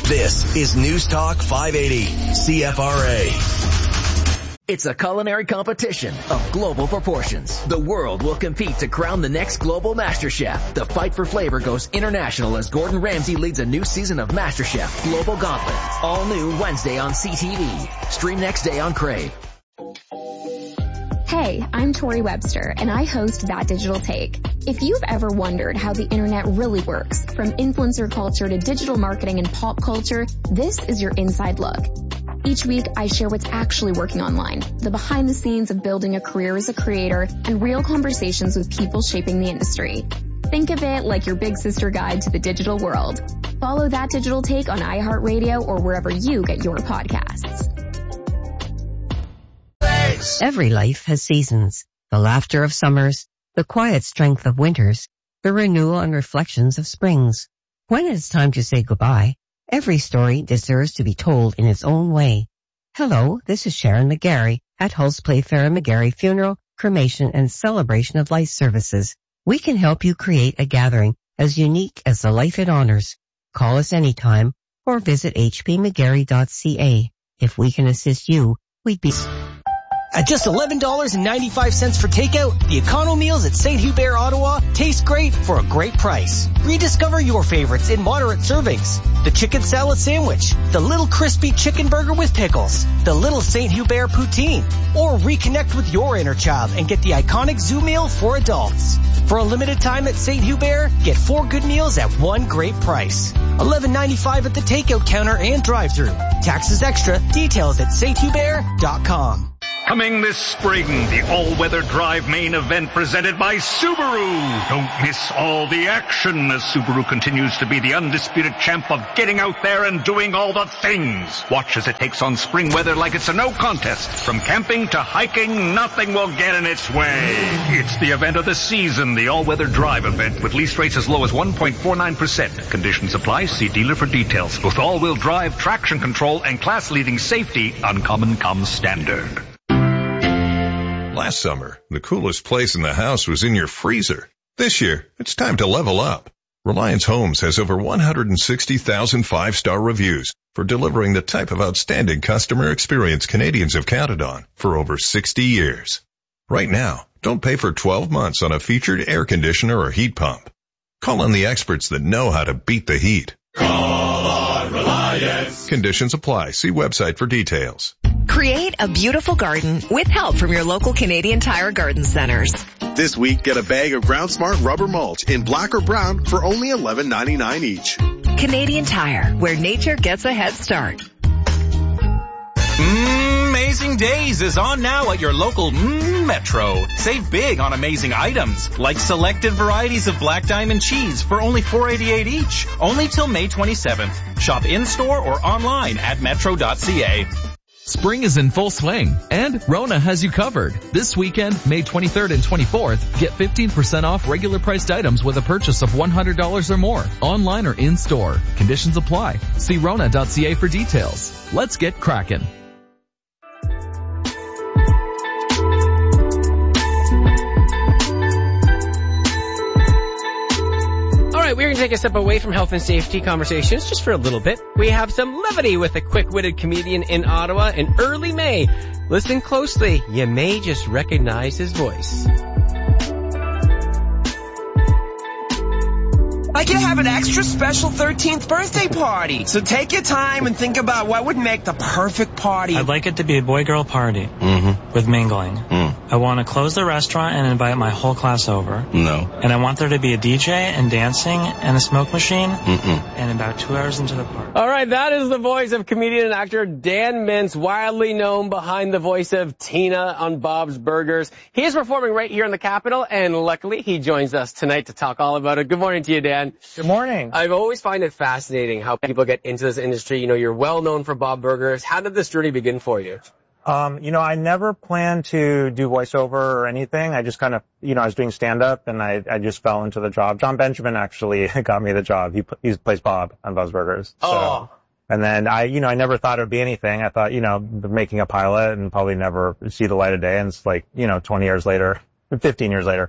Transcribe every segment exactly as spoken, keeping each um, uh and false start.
This is News Talk five eighty, C F R A. It's a culinary competition of global proportions. The world will compete to crown the next global MasterChef. The fight for flavor goes international as Gordon Ramsay leads a new season of MasterChef Global Gauntlet. All new Wednesday on C T V. Stream next day on Crave. Hey, I'm Tori Webster, and I host That Digital Take. If you've ever wondered how the internet really works, from influencer culture to digital marketing and pop culture, this is your inside look. Each week, I share what's actually working online, the behind the scenes of building a career as a creator, and real conversations with people shaping the industry. Think of it like your big sister guide to the digital world. Follow That Digital Take on iHeartRadio or wherever you get your podcasts. Every life has seasons. The laughter of summers, the quiet strength of winters, the renewal and reflections of springs. When it's time to say goodbye, every story deserves to be told in its own way. Hello, this is Sharon McGarry at Hulse Playfair and McGarry Funeral, Cremation, and Celebration of Life Services. We can help you create a gathering as unique as the life it honors. Call us anytime or visit h p mcgarry dot c a. If we can assist you, we'd be... At just eleven dollars and ninety-five cents for takeout, the Econo meals at Saint Hubert, Ottawa taste great for a great price. Rediscover your favorites in moderate servings. The chicken salad sandwich, the little crispy chicken burger with pickles, the little Saint Hubert poutine, or reconnect with your inner child and get the iconic zoo meal for adults. For a limited time at Saint Hubert, get four good meals at one great price. eleven ninety-five at the takeout counter and drive-thru. Taxes extra. Details at saint hubert dot com. Coming this spring, the all-weather drive main event presented by Subaru. Don't miss all the action as Subaru continues to be the undisputed champ of getting out there and doing all the things. Watch as it takes on spring weather like it's a no contest. From camping to hiking, nothing will get in its way. It's the event of the season, the all-weather drive event, with lease rates as low as one point four nine percent. Conditions apply. See dealer for details. With all-wheel drive, traction control, and class-leading safety, Uncommon comes standard. Last summer, the coolest place in the house was in your freezer. This year, it's time to level up. Reliance Homes has over one hundred sixty thousand five-star reviews for delivering the type of outstanding customer experience Canadians have counted on for over sixty years. Right now, don't pay for twelve months on a featured air conditioner or heat pump. Call on the experts that know how to beat the heat. Call on Reliance. Conditions apply. See website for details. Create a beautiful garden with help from your local Canadian Tire Garden Centers. This week, get a bag of Ground Smart rubber mulch in black or brown for only eleven ninety-nine each. Canadian Tire, where nature gets a head start. Mm, Amazing Days is on now at your local mm, Metro. Save big on amazing items, like selected varieties of Black Diamond cheese for only four eighty-eight each. Only till May twenty-seventh. Shop in-store or online at metro dot c a. Spring is in full swing, and Rona has you covered. This weekend, May twenty-third and twenty-fourth, get fifteen percent off regular priced items with a purchase of one hundred dollars or more, online or in-store. Conditions apply. See rona dot c a for details. Let's get crackin'. All right, we're going to take a step away from health and safety conversations just for a little bit. We have some levity with a quick-witted comedian in Ottawa in early May. Listen closely. You may just recognize his voice. I can have an extra special thirteenth birthday party. So take your time and think about what would make the perfect party. I'd like it to be a boy-girl party. Mm-hmm. With mingling. Mm. I want to close the restaurant and invite my whole class over. No. And I want there to be a D J and dancing and a smoke machine. Mm-mm. And about two hours into the party. All right, that is the voice of comedian and actor Dan Mintz, widely known behind the voice of Tina on Bob's Burgers. He is performing right here in the Capitol, and luckily he joins us tonight to talk all about it. Good morning to you, Dan. Good morning. I've always find it fascinating how people get into this industry. You know, you're well known for Bob Burgers. How did this journey begin for you? Um, you know, I never planned to do voiceover or anything. I just kind of, you know, I was doing stand-up and I, I just fell into the job. John Benjamin actually got me the job. He, he plays Bob on Bob's Burgers. So, oh. And then I, you know, I never thought it would be anything. I thought, you know, making a pilot and probably never see the light of day. And it's like, you know, twenty years later, fifteen years later,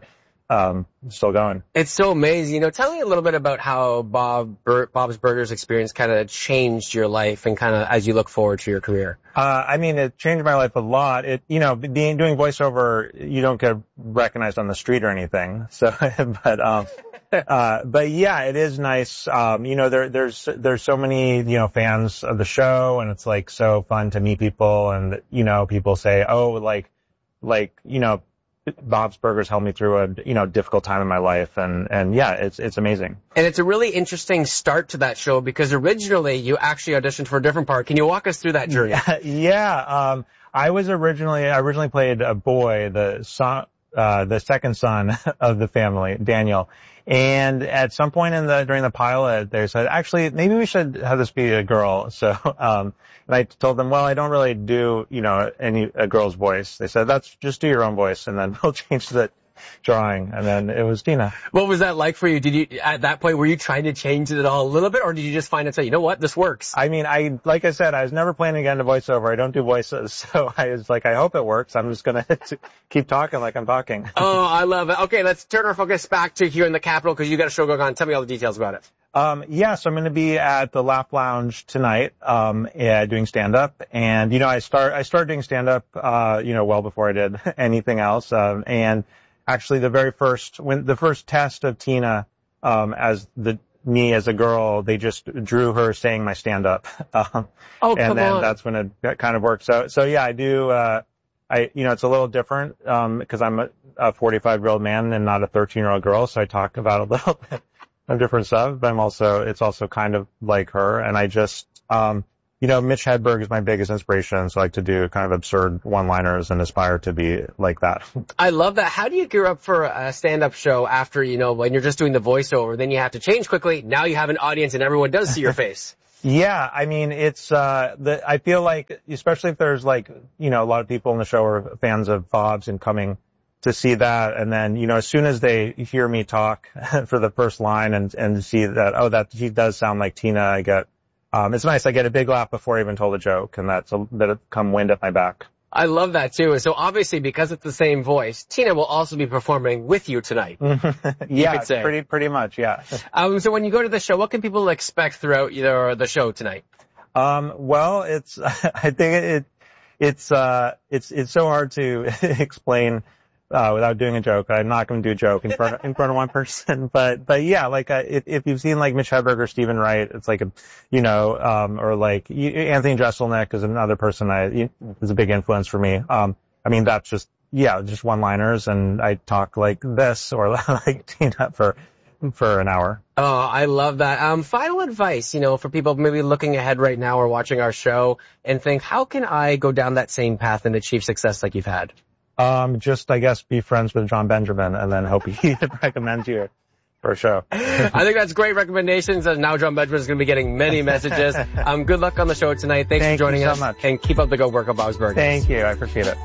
um, still going. It's so amazing. You know, tell me a little bit about how Bob Bur- Bob's Burgers experience kind of changed your life and kind of as you look forward to your career. Uh, I mean, it changed my life a lot. It, you know, being, doing voiceover, you don't get recognized on the street or anything. So, but, um, uh, but yeah, it is nice. Um, you know, there, there's, there's so many, you know, fans of the show, and it's like so fun to meet people, and, you know, people say, oh, like, like, you know, Bob's Burgers helped me through a, you know, difficult time in my life. And, and yeah, it's, it's amazing. And it's a really interesting start to that show because originally you actually auditioned for a different part. Can you walk us through that journey? Yeah. yeah um, I was originally, I originally played a boy, the son, uh, the second son of the family, Daniel. And at some point in the, during the pilot, they said, actually, maybe we should have this be a girl. So, um, and I told them, well, I don't really do, you know, any, a girl's voice. They said, that's, just do your own voice, and then we'll change the drawing. And then it was Tina. What was that like for you? Did you, at that point, were you trying to change it at all a little bit, or did you just find it and say, you know what, this works? I mean, I, like I said, I was never planning to get into voiceover. I don't do voices. So I was like, I hope it works. I'm just going to keep talking like I'm talking. Oh, I love it. Okay, let's turn our focus back to here in the Capitol because you got a show going on. Tell me all the details about it. Um, yeah, so I'm going to be at the Laugh Lounge tonight, um, yeah, doing stand-up. And, you know, I start, I started doing stand-up, uh, you know, well before I did anything else. Um, and actually the very first, when the first test of Tina, um, as the, me as a girl, they just drew her saying my stand-up. Um, oh, and come then on. that's when it kind of worked. So, so yeah, I do, uh, I, you know, it's a little different, um, because I'm a, a forty-five year old man and not a thirteen year old girl. So I talk about a little bit of different stuff, but I'm also, it's also kind of like her. And I just, um, you know, Mitch Hedberg is my biggest inspiration. So I like to do kind of absurd one-liners and aspire to be like that. I love that. How do you gear up for a stand-up show after, you know, when you're just doing the voiceover, then you have to change quickly. Now you have an audience and everyone does see your face. Yeah, I mean, it's, uh, the, I feel like, especially if there's like, you know, a lot of people in the show are fans of Bob's and coming to see that. And then, you know, as soon as they hear me talk for the first line and, and see that, oh, that he does sound like Tina, I get, um, it's nice. I get a big laugh before I even told a joke, and that's a bit of come wind at my back. I love that too. So obviously, because it's the same voice, Tina will also be performing with you tonight. Yeah, could say. pretty, pretty much. Yeah. Um, so when you go to the show, what can people expect throughout your, the show tonight? Um, well, it's, I think it, it's, uh, it's, it's so hard to explain, uh, without doing a joke. I'm not going to do a joke in front of, in front of one person, but, but yeah, like, uh, if, if you've seen like Mitch Hedberg or Stephen Wright, it's like a, you know, um, or like Anthony Jeselnik is another person I, is a big influence for me. Um, I mean, that's just, yeah, just one-liners, and I talk like this or like Tina for, for an hour. Oh, I love that. Um, final advice, you know, for people maybe looking ahead right now or watching our show and think, how can I go down that same path and achieve success like you've had? Um, just, I guess, be friends with John Benjamin and then hope he recommends you for a show. I think that's great recommendations. And now John Benjamin is going to be getting many messages. Um, good luck on the show tonight. Thanks Thank for joining you so us. Much. And keep up the good work of Bob's Burgers. Thank you. I appreciate it.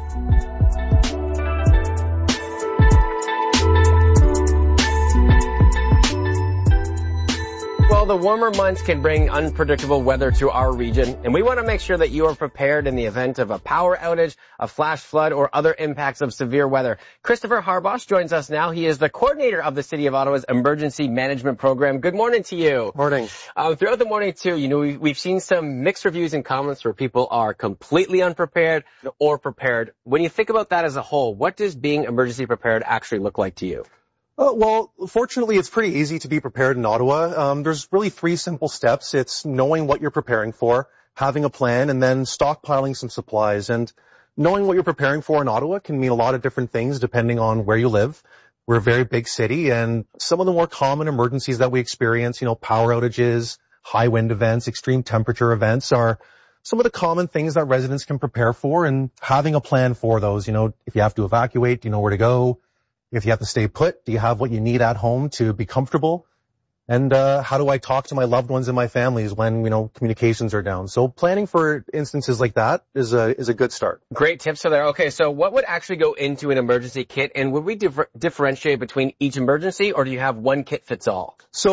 Well, the warmer months can bring unpredictable weather to our region, and we want to make sure that you are prepared in the event of a power outage, a flash flood, or other impacts of severe weather. Christopher Harbosh joins us now. He is the coordinator of the City of Ottawa's Emergency Management Program. Good morning to you. Morning. Um, throughout the morning, too, you know, we've seen some mixed reviews and comments where people are completely unprepared or prepared. When you think about that as a whole, what does being emergency prepared actually look like to you? Uh, well, fortunately, it's pretty easy to be prepared in Ottawa. Um, there's really three simple steps. It's knowing what you're preparing for, having a plan, and then stockpiling some supplies. And knowing what you're preparing for in Ottawa can mean a lot of different things depending on where you live. We're a very big city, and some of the more common emergencies that we experience, you know, power outages, high wind events, extreme temperature events are some of the common things that residents can prepare for, and having a plan for those. You know, if you have to evacuate, do you know where to go? If you have to stay put, do you have what you need at home to be comfortable? And uh how do I talk to my loved ones and my families when, you know, communications are down? So planning for instances like that is a is a good start. Great tips for there. Okay, so what would actually go into an emergency kit, and would we differ- differentiate between each emergency, or do you have one kit fits all? So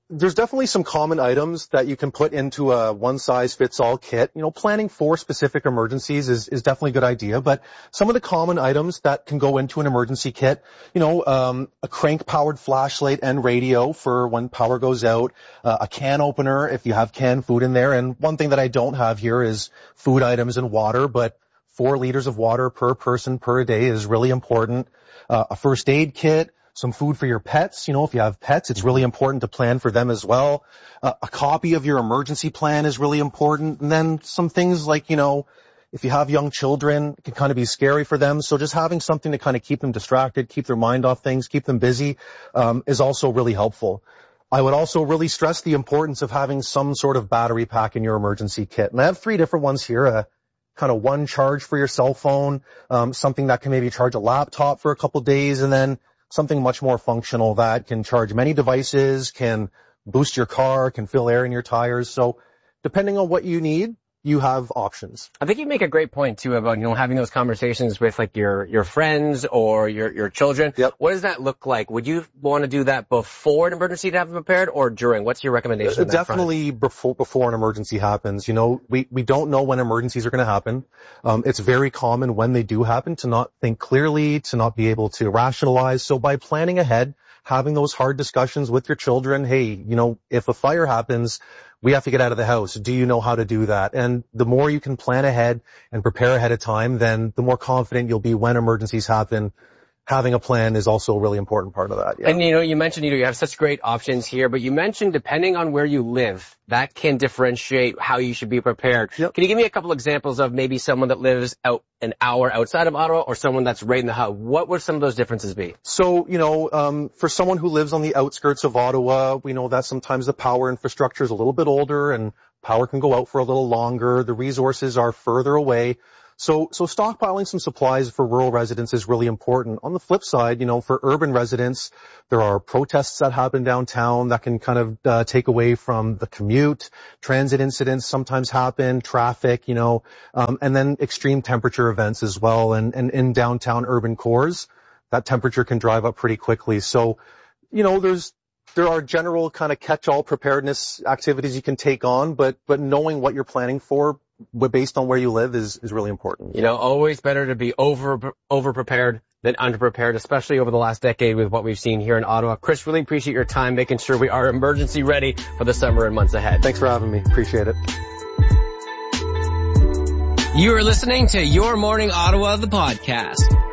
there's definitely some common items that you can put into a one-size-fits-all kit. You know, planning for specific emergencies is, is definitely a good idea, but some of the common items that can go into an emergency kit, you know, um, a crank-powered flashlight and radio for when power goes out, uh, a can opener if you have canned food in there, and one thing that I don't have here is food items and water, but four liters of water per person per day is really important. Uh, a first aid kit, some food for your pets. You know, if you have pets, it's really important to plan for them as well. Uh, a copy of your emergency plan is really important. And then some things like, you know, if you have young children, it can kind of be scary for them. So just having something to kind of keep them distracted, keep their mind off things, keep them busy, um, is also really helpful. I would also really stress the importance of having some sort of battery pack in your emergency kit. And I have three different ones here. Uh, kind of one charge for your cell phone, um, something that can maybe charge a laptop for a couple days, and then something much more functional that can charge many devices, can boost your car, can fill air in your tires. So depending on what you need, you have options. I think you make a great point too about, you know, having those conversations with like your, your friends or your, your children. Yep. What does that look like? Would you want to do that before an emergency to have it prepared or during? What's your recommendation? Uh, definitely before, before an emergency happens. You know, we, we don't know when emergencies are going to happen. Um, it's very common when they do happen to not think clearly, to not be able to rationalize. So by planning ahead, having those hard discussions with your children, hey, you know, if a fire happens, we have to get out of the house. Do you know how to do that? And the more you can plan ahead and prepare ahead of time, then the more confident you'll be when emergencies happen. Having a plan is also a really important part of that. Yeah. And, you know, you mentioned, you know, you have such great options here, but you mentioned depending on where you live, that can differentiate how you should be prepared. Yep. Can you give me a couple examples of maybe someone that lives out an hour outside of Ottawa or someone that's right in the hub? What would some of those differences be? So, you know, um, for someone who lives on the outskirts of Ottawa, we know that sometimes the power infrastructure is a little bit older and power can go out for a little longer. The resources are further away. So, so stockpiling some supplies for rural residents is really important. On the flip side, you know, for urban residents, there are protests that happen downtown that can kind of uh, take away from the commute. Transit incidents sometimes happen, traffic, you know, um, and then extreme temperature events as well. And, and in downtown urban cores, that temperature can drive up pretty quickly. So, you know, there's, there are general kind of catch-all preparedness activities you can take on, but, but knowing what you're planning for, but based on where you live is, is really important. You know, always better to be over, over prepared than underprepared, especially over the last decade with what we've seen here in Ottawa. Chris, really appreciate your time making sure we are emergency ready for the summer and months ahead. Thanks for having me. Appreciate it. You are listening to Your Morning Ottawa, the podcast.